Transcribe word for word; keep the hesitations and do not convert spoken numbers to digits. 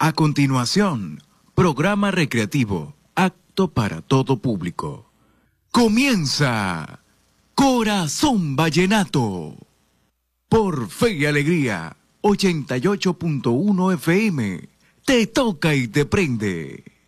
A continuación, programa recreativo, apto para todo público. Comienza Corazón Vallenato. Por Fe y Alegría, ochenta y ocho punto uno F M. Te toca y te prende.